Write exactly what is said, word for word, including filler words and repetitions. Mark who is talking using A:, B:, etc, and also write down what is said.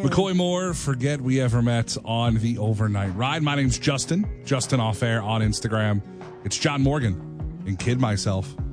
A: McCoy Moore, forget we ever met on the overnight ride. My name's Justin. Justin Off Air on Instagram. It's John Morgan and Kid Myself.